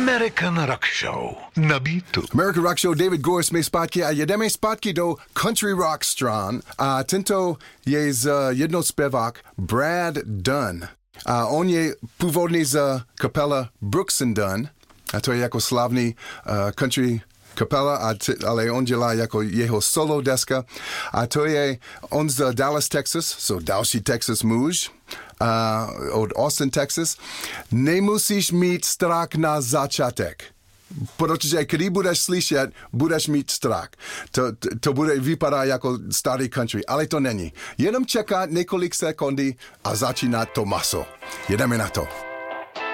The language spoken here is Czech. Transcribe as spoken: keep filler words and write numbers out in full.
American Rock Show na Beatu. American Rock Show, David Gore jsme zpátky a jedeme zpátky do country rock stran. A tento je z jednou zpěvák Brad Dunn. A on je původný z kapela Brooks and Dunn. A to je jako slavný uh, country kapela, a t- ale on dělá jako jeho solo deska. A to je on z Dallas, Texas, so další Texas muž. Uh, od Austin, Texas. Nemusíš mít strach na začátek. Protože když budeš slyšet, budeš mít strach. To, to, to bude vypadat jako starý country, ale to není. Jenom čekat několik sekundy a začíná to maso. Jedeme na to.